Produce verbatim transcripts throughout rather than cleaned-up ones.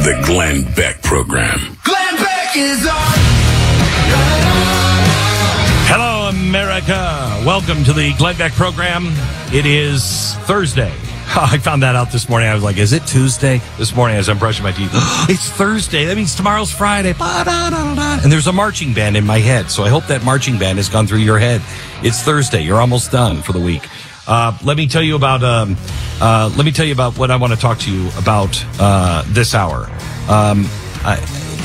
The Glenn Beck Program. Glenn Beck is on. Hello, America. Welcome to the Glenn Beck Program. It is Thursday. I found that out this morning. I was like, is it Tuesday? This morning as I'm brushing my teeth. It's Thursday. That means tomorrow's Friday. And there's a marching band in my head. So I hope that marching band has gone through your head. It's Thursday. You're almost done for the week. Uh, let me tell you about, um, uh, let me tell you about what I want to talk to you about, uh, this hour. Um, I,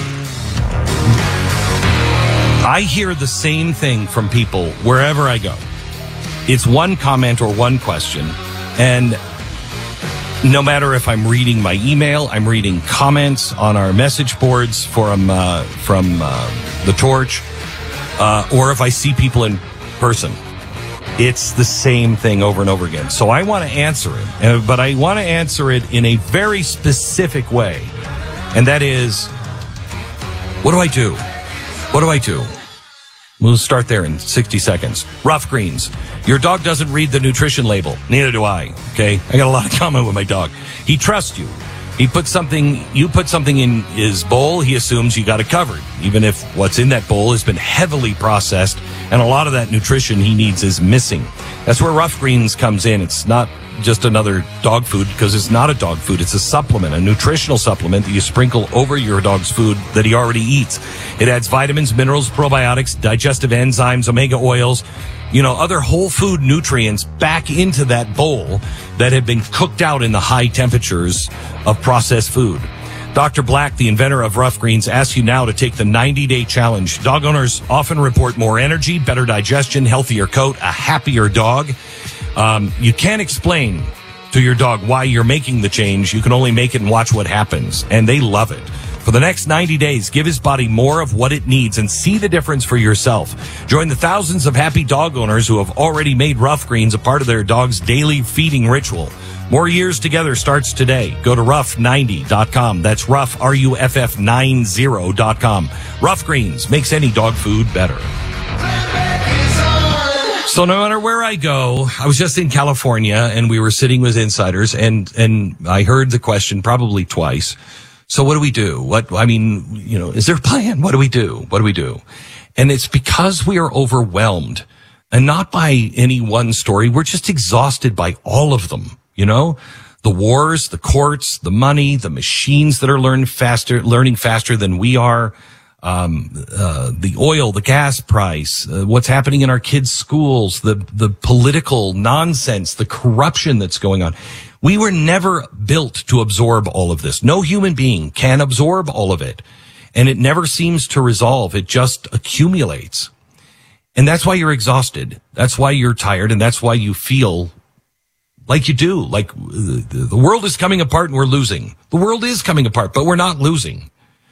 I hear the same thing from people wherever I go. It's one comment or one question. And no matter if I'm reading my email, I'm reading comments on our message boards from uh, from uh, the Torch, uh, or if I see people in person, it's the same thing over and over again. So I want to answer it, uh, but I want to answer it in a very specific way, and that is, what do I do? What do I do? We'll start there in sixty seconds. Rough Greens. Your dog doesn't read the nutrition label. Neither do I. Okay? I got a lot of common with my dog. He trusts you. He puts something, you put something in his bowl, he assumes you got it covered. Even if what's in that bowl has been heavily processed and a lot of that nutrition he needs is missing. That's where Rough Greens comes in. It's not just another dog food, because it's not a dog food. It's a supplement, a nutritional supplement that you sprinkle over your dog's food that he already eats. It adds vitamins, minerals, probiotics, digestive enzymes, omega oils, you know, other whole food nutrients back into that bowl that have been cooked out in the high temperatures of processed food. Doctor Black, the inventor of Rough Greens, asks you now to take the ninety-day challenge. Dog owners often report more energy, better digestion, healthier coat, a happier dog. Um, you can't explain to your dog why you're making the change. You can only make it and watch what happens. And they love it. For the next ninety days, give his body more of what it needs and see the difference for yourself. Join the thousands of happy dog owners who have already made Rough Greens a part of their dog's daily feeding ritual. More Years Together starts today. Go to rough ninety dot com. That's rough, R U F F ninety dot com. Rough Greens makes any dog food better. So no matter where I go, I was just in California and we were sitting with insiders and, and I heard the question probably twice. So what do we do? What, I mean, you know, is there a plan? What do we do? What do we do? And it's because we are overwhelmed, and not by any one story. We're just exhausted by all of them. You know, the wars, the courts, the money, the machines that are learning faster, learning faster than we are. Um, uh, the oil, the gas price, uh, what's happening in our kids' schools, the, the political nonsense, the corruption that's going on. We were never built to absorb all of this. No human being can absorb all of it. And it never seems to resolve. It just accumulates. And that's why you're exhausted. That's why you're tired. And that's why you feel like you do. Like the, the world is coming apart and we're losing. The world is coming apart, but we're not losing.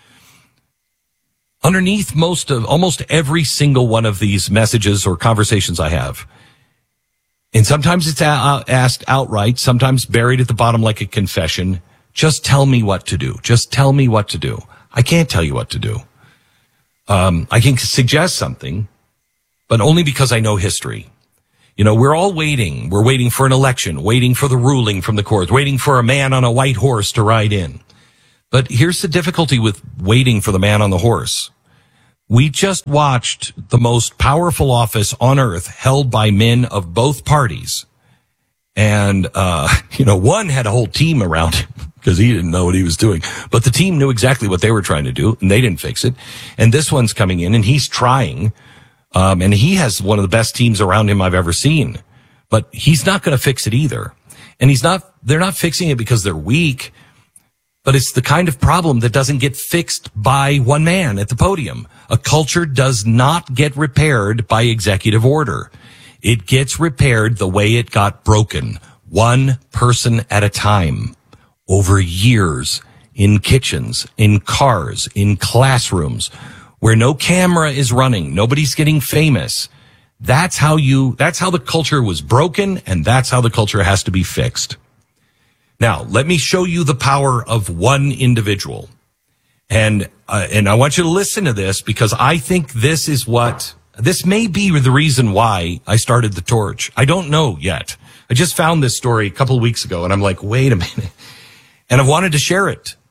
Underneath most of, almost every single one of these messages or conversations I have, and sometimes it's a- asked outright, sometimes buried at the bottom like a confession, just tell me what to do. Just tell me what to do. I can't tell you what to do. Um, I can suggest something, but only because I know history. You know, we're all waiting. We're waiting for an election, waiting for the ruling from the courts, waiting for a man on a white horse to ride in. But here's the difficulty with waiting for the man on the horse. We just watched the most powerful office on earth held by men of both parties. And, uh, you know, one had a whole team around him because he didn't know what he was doing. But the team knew exactly what they were trying to do, and they didn't fix it. And this one's coming in, and he's trying. Um, and he has one of the best teams around him I've ever seen. But he's not going to fix it either. And he's not, they're not fixing it because they're weak. But it's the kind of problem that doesn't get fixed by one man at the podium. A culture does not get repaired by executive order. It gets repaired the way it got broken, one person at a time, over years, in kitchens, in cars, in classrooms, where no camera is running, nobody's getting famous. That's how you, that's how the culture was broken, and that's how the culture has to be fixed. Now, let me show you the power of one individual. And, uh, and I want you to listen to this because I think this is what, this may be the reason why I started the Torch. I don't know yet. I just found this story a couple of weeks ago and I'm like, wait a minute. And I've wanted to share it.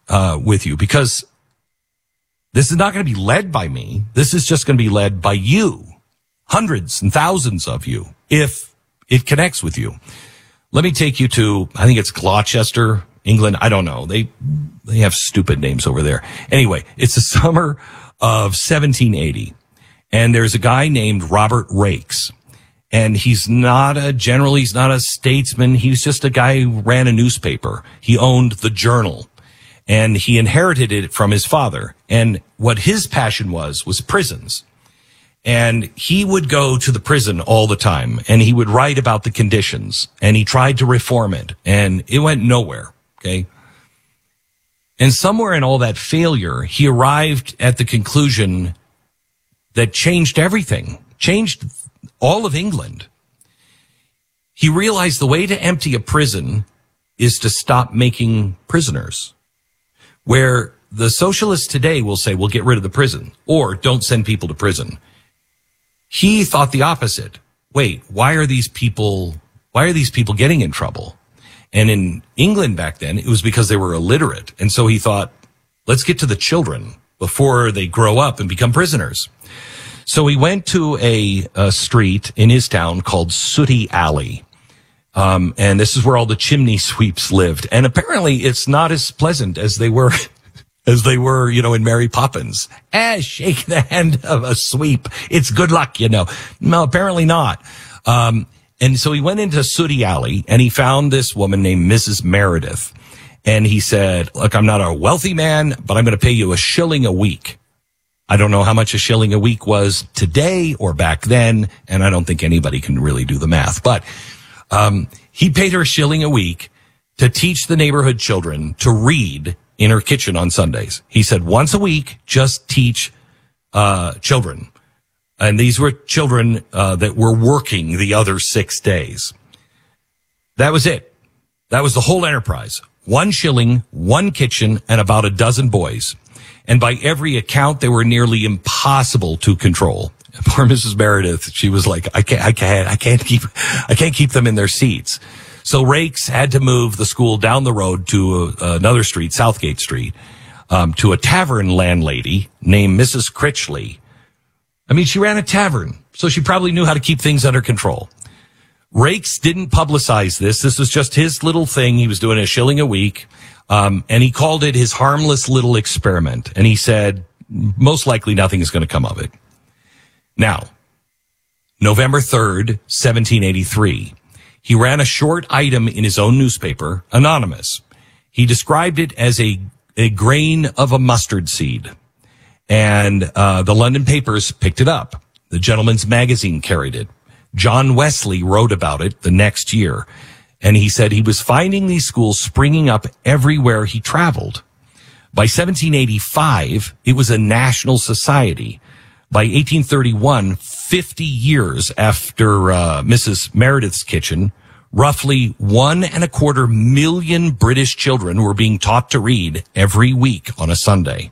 uh, with you, because this is not going to be led by me. This is just going to be led by you, hundreds and thousands of you, if it connects with you. Let me take you to, I think it's Gloucester, England. I don't know. They, they have stupid names over there. Anyway, it's the summer of seventeen eighty. And there's a guy named Robert Raikes. And he's not a general, he's not a statesman. He's just a guy who ran a newspaper. He owned the Journal. And he inherited it from his father. And what his passion was, was prisons. And he would go to the prison all the time. And he would write about the conditions. And he tried to reform it. And it went nowhere. Okay. And somewhere in all that failure, he arrived at the conclusion that changed everything, changed all of England. He realized the way to empty a prison is to stop making prisoners. Where the socialists today will say, we'll get rid of the prison, or don't send people to prison. He thought the opposite. Wait, why are these people, why are these people getting in trouble? And in England back then, it was because they were illiterate. And so he thought, let's get to the children before they grow up and become prisoners. So he went to a, a street in his town called Sooty Alley. Um, and this is where all the chimney sweeps lived. And apparently it's not as pleasant as they were, as they were, you know, in Mary Poppins. Ah, shake the hand of a sweep. It's good luck, you know. No, apparently not. Um, and so he went into Sooty Alley and he found this woman named Missus Meredith. And he said, look, I'm not a wealthy man, but I'm going to pay you a shilling a week. I don't know how much a shilling a week was today or back then, and I don't think anybody can really do the math. But um he paid her a shilling a week to teach the neighborhood children to read in her kitchen on Sundays. He said once a week, just teach uh children. And these were children uh that were working the other six days. That was it. That was the whole enterprise. One shilling, one kitchen, and about a dozen boys. And by every account, they were nearly impossible to control. Poor Missus Meredith, she was like, I can't, I can't, I can't keep, I can't keep them in their seats. So Raikes had to move the school down the road to a, another street, Southgate Street, um, to a tavern landlady named Missus Critchley. I mean, she ran a tavern, so she probably knew how to keep things under control. Raikes didn't publicize this. This was just his little thing. He was doing a shilling a week. Um, and he called it his harmless little experiment. And he said, most likely nothing is going to come of it. Now, November third, seventeen eighty-three, he ran a short item in his own newspaper, anonymous. He described it as a, a grain of a mustard seed. And, uh, the London papers picked it up. The Gentleman's Magazine carried it. John Wesley wrote about it the next year. And he said he was finding these schools springing up everywhere he traveled. By seventeen eighty-five, it was a national society. By eighteen thirty-one, fifty years after uh, Missus Meredith's kitchen, roughly one and a quarter million British children were being taught to read every week on a Sunday.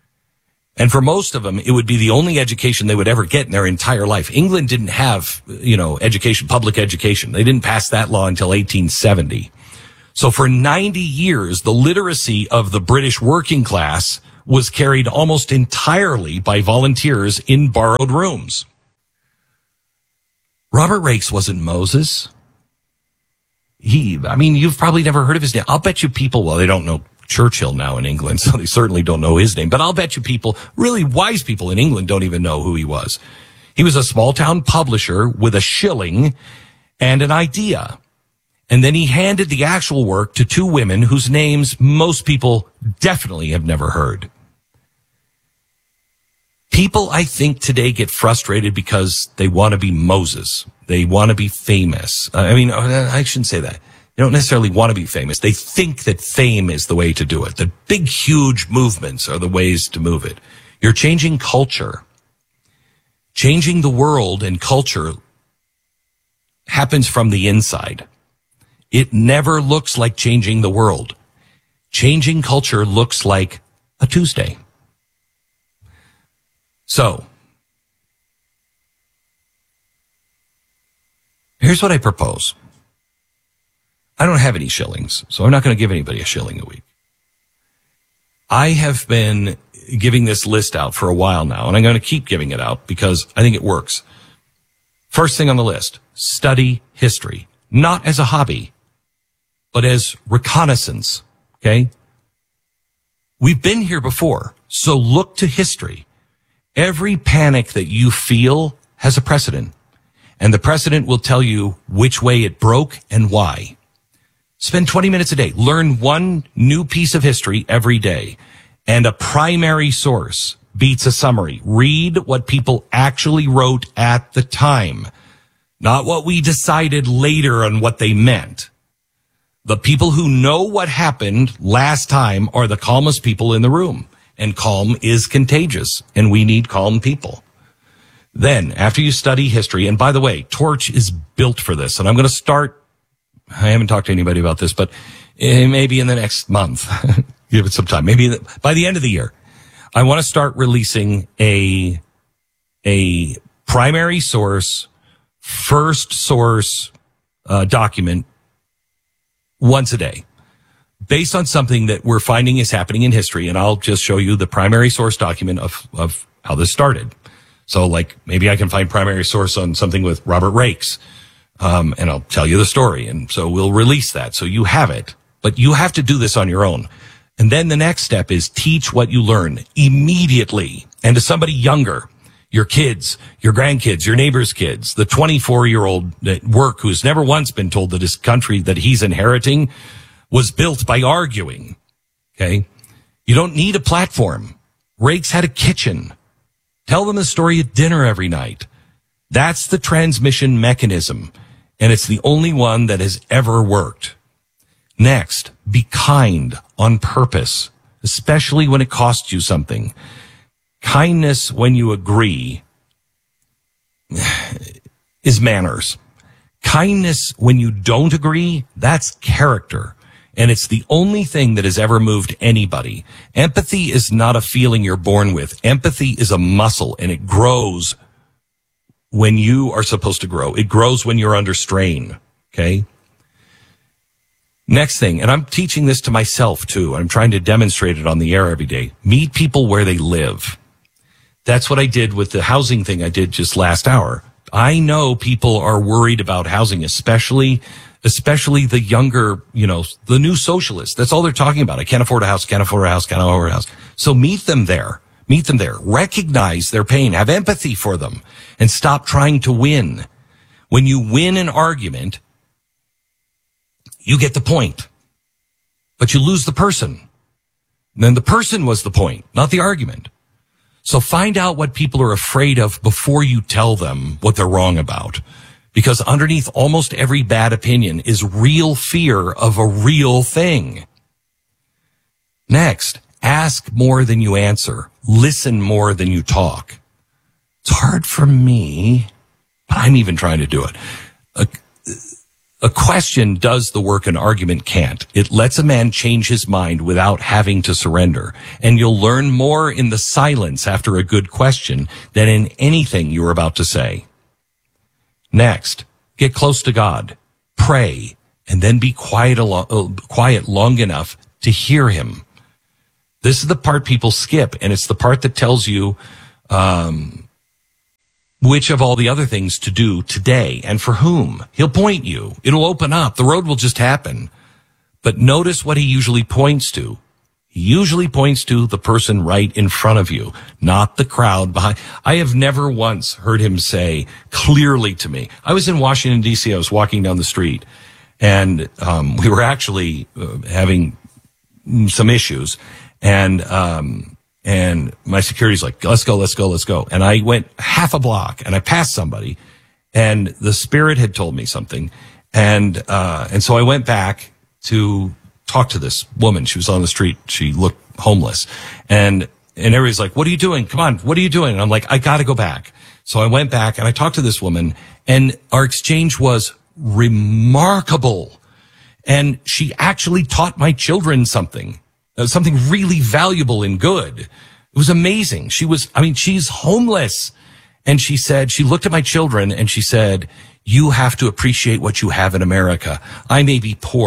And for most of them, it would be the only education they would ever get in their entire life. England didn't have, you know, education, public education. They didn't pass that law until eighteen seventy. So for ninety years, the literacy of the British working class was carried almost entirely by volunteers in borrowed rooms. Robert Raikes wasn't Moses. He, I mean, you've probably never heard of his name. I'll bet you people, well, they don't know Churchill now in England, so they certainly don't know his name. But I'll bet you people, really wise people in England, don't even know who he was. He was a small town publisher with a shilling and an idea. And then he handed the actual work to two women whose names most people definitely have never heard. People, I think, today get frustrated because they want to be Moses. They want to be famous. I mean, I shouldn't say that. They don't necessarily want to be famous. They think that fame is the way to do it. That big, huge movements are the ways to move it. You're changing culture. Changing the world and culture happens from the inside. It never looks like changing the world. Changing culture looks like a Tuesday. So, here's what I propose. I don't have any shillings, so I'm not going to give anybody a shilling a week. I have been giving this list out for a while now, and I'm going to keep giving it out because I think it works. First thing on the list, study history, not as a hobby, but as reconnaissance. Okay. We've been here before, so look to history. Every panic that you feel has a precedent, and the precedent will tell you which way it broke and why. Spend twenty minutes a day. Learn one new piece of history every day, and a primary source beats a summary. Read what people actually wrote at the time, not what we decided later on what they meant. The people who know what happened last time are the calmest people in the room, and calm is contagious, and we need calm people. Then, after you study history, and by the way, Torch is built for this, and I'm going to start, I haven't talked to anybody about this, but maybe in the next month, give it some time, maybe by the end of the year, I want to start releasing a, a primary source, first source uh, document once a day, based on something that we're finding is happening in history. And I'll just show you the primary source document of, of how this started. So like maybe I can find primary source on something with Robert Rakes, um, and I'll tell you the story. And so we'll release that. So you have it, but you have to do this on your own. And then the next step is teach what you learn immediately. And to somebody younger, your kids, your grandkids, your neighbor's kids, the twenty-four year old at work who's never once been told that his country that he's inheriting was built by arguing. Okay. You don't need a platform. Rakes had a kitchen. Tell them the story at dinner every night. That's the transmission mechanism. And it's the only one that has ever worked. Next, be kind on purpose, especially when it costs you something. Kindness when you agree is manners. Kindness when you don't agree, that's character. And it's the only thing that has ever moved anybody. Empathy is not a feeling you're born with. Empathy is a muscle, and it grows when you are supposed to grow. It grows when you're under strain. Okay? Next thing, and I'm teaching this to myself too. I'm trying to demonstrate it on the air every day. Meet people where they live. That's what I did with the housing thing I did just last hour. I know people are worried about housing, especially, especially the younger, you know, the new socialists. That's all they're talking about. I can't afford a house, can't afford a house, can't afford a house. So meet them there. Meet them there. Recognize their pain. Have empathy for them and stop trying to win. When you win an argument, you get the point, but you lose the person. And then the person was the point, not the argument. So find out what people are afraid of before you tell them what they're wrong about. Because underneath almost every bad opinion is real fear of a real thing. Next, ask more than you answer. Listen more than you talk. It's hard for me, but I'm even trying to do it. A, a question does the work an argument can't. It lets a man change his mind without having to surrender. And you'll learn more in the silence after a good question than in anything you're about to say. Next, get close to God. Pray, and then be quiet, alo- uh, quiet long enough to hear him. This is the part people skip, and it's the part that tells you um, which of all the other things to do today and for whom. He'll point you. It'll open up. The road will just happen. But notice what he usually points to. He usually points to the person right in front of you, not the crowd behind. I have never once heard him say clearly to me. I was in Washington, D C I was walking down the street, and um, we were actually uh, having some issues. And, um, and my security's like, let's go, let's go, let's go. And I went half a block and I passed somebody, and the spirit had told me something. And, uh, and so I went back to talk to this woman. She was on the street. She looked homeless, and, and everybody's like, what are you doing? Come on. What are you doing? And I'm like, I gotta go back. So I went back and I talked to this woman, and our exchange was remarkable. And she actually taught my children something. Something really valuable and good. It was amazing. She was, I mean, she's homeless. And she said, she looked at my children and she said, you have to appreciate what you have in America. I may be poor.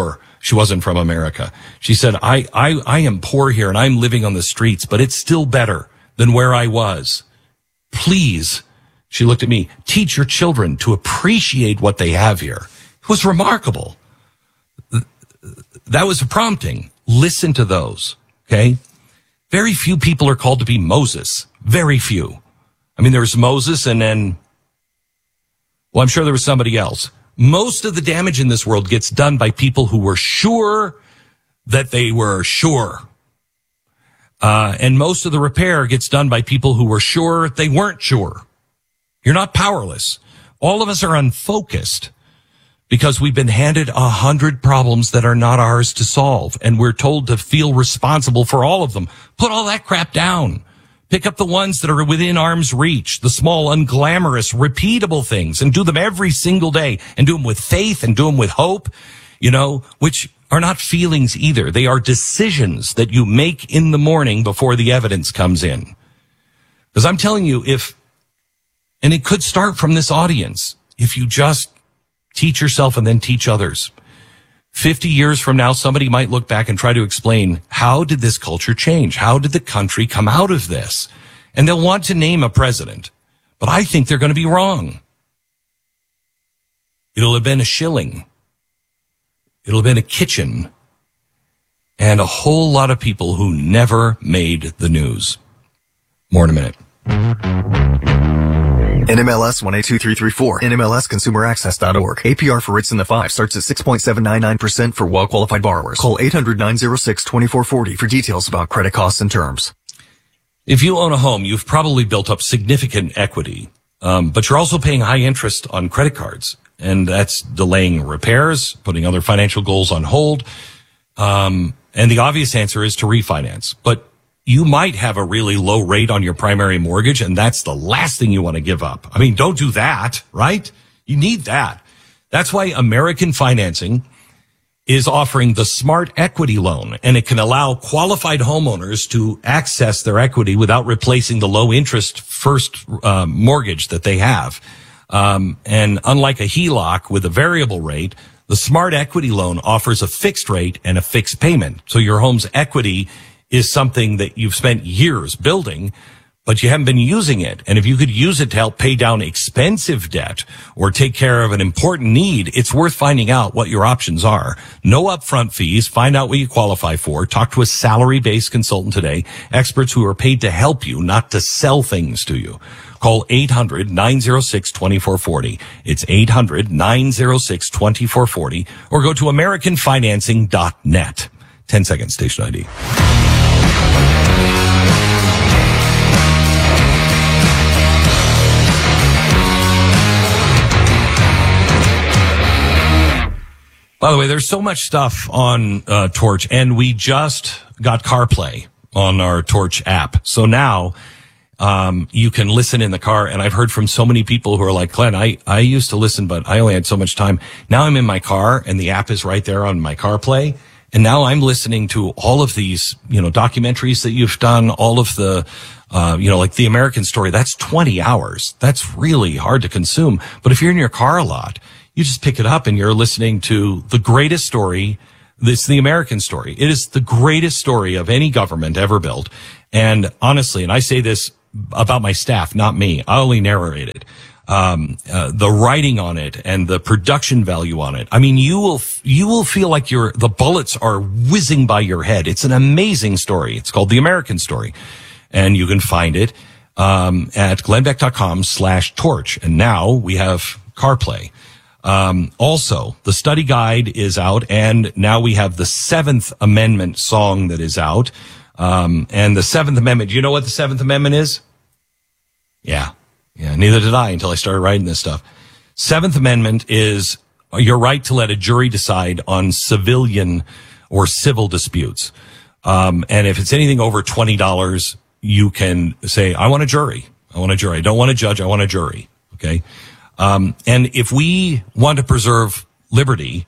She wasn't from America. She said, I, I, I am poor here and I'm living on the streets, but it's still better than where I was. Please, she looked at me, teach your children to appreciate what they have here. It was remarkable. That was a prompting. Listen to those, okay? Very few people are called to be Moses. Very few. I mean, there's Moses and then, well, I'm sure there was somebody else. Most of the damage in this world gets done by people who were sure that they were sure. Uh, and most of the repair gets done by people who were sure they weren't sure. You're not powerless. All of us are unfocused because we've been handed a hundred problems that are not ours to solve. And we're told to feel responsible for all of them. Put all that crap down. Pick up the ones that are within arm's reach, the small, unglamorous, repeatable things, and do them every single day, and do them with faith and do them with hope, you know, which are not feelings either. They are decisions that you make in the morning before the evidence comes in. Because I'm telling you, if, and it could start from this audience, if you just teach yourself and then teach others. fifty years from now, somebody might look back and try to explain, how did this culture change? How did the country come out of this? And they'll want to name a president, but I think they're going to be wrong. It'll have been a shilling. It'll have been a kitchen and a whole lot of people who never made the news. More in a minute. N M L S one eight two three three four, N M L S consumer access dot org. A P R for rates in the five starts at six point seven nine nine percent for well-qualified borrowers. Call eight hundred nine oh six two four four oh for details about credit costs and terms. If you own a home, you've probably built up significant equity, um, but you're also paying high interest on credit cards, and that's delaying repairs, putting other financial goals on hold. Um, and the obvious answer is to refinance, but you might have a really low rate on your primary mortgage, and that's the last thing you want to give up. I mean, don't do that, right? You need that. That's why American Financing is offering the Smart Equity Loan, and it can allow qualified homeowners to access their equity without replacing the low interest first uh, mortgage that they have. Um, and unlike a H E L O C with a variable rate, the Smart Equity Loan offers a fixed rate and a fixed payment. So your home's equity is something that you've spent years building, but you haven't been using it. And if you could use it to help pay down expensive debt or take care of an important need, it's worth finding out what your options are. No upfront fees. Find out what you qualify for. Talk to a salary-based consultant today. Experts who are paid to help you, not to sell things to you. Call eight hundred nine oh six two four four oh. It's eight hundred nine oh six two four four oh or go to american financing dot net. ten seconds, station I D. By the way, there's so much stuff on uh, Torch, and we just got CarPlay on our Torch app. So now um, you can listen in the car, and I've heard from so many people who are like, Glenn, I, I used to listen, but I only had so much time. Now I'm in my car, and the app is right there on my CarPlay. And now I'm listening to all of these, you know, documentaries that you've done, all of the, uh, you know, like The American Story. That's twenty hours. That's really hard to consume. But if you're in your car a lot, you just pick it up and you're listening to the greatest story. It's The American Story. It is the greatest story of any government ever built. And honestly, and I say this about my staff, not me, I only narrate it. Um, uh, the writing on it and the production value on it. I mean, you will, you will feel like you're, the bullets are whizzing by your head. It's an amazing story. It's called The American Story. And you can find it, um, at glennbeck.com slash torch. And now we have CarPlay. Um, also, the study guide is out, and now we have the Seventh Amendment song that is out. Um, and the Seventh Amendment, do you know what the Seventh Amendment is? Yeah. Yeah, neither did I until I started writing this stuff. Seventh Amendment is your right to let a jury decide on civilian or civil disputes. Um, and if it's anything over twenty dollars, you can say, I want a jury. I want a jury. I don't want a judge. I want a jury. Okay. Um, and if we want to preserve liberty,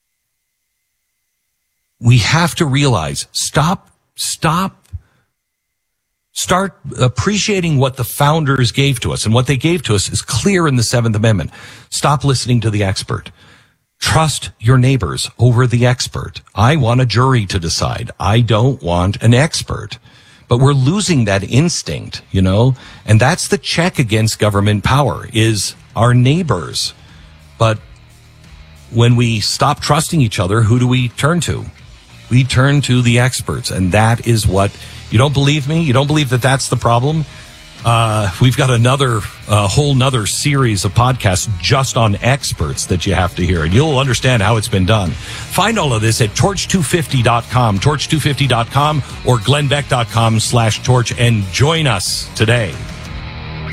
we have to realize, stop, stop. Start appreciating what the founders gave to us, and what they gave to us is clear in the Seventh Amendment. Stop listening to the expert. Trust your neighbors over the expert. I want a jury to decide. I don't want an expert. But we're losing that instinct, you know, and that's the check against government power is our neighbors. But when we stop trusting each other, who do we turn to? We turn to the experts, and that is what, you don't believe me? You don't believe that that's the problem? Uh, we've got another, uh, whole nother series of podcasts just on experts that you have to hear, and you'll understand how it's been done. Find all of this at torch two fifty dot com, torch two fifty dot com, or glenn beck dot com slash torch, and join us today.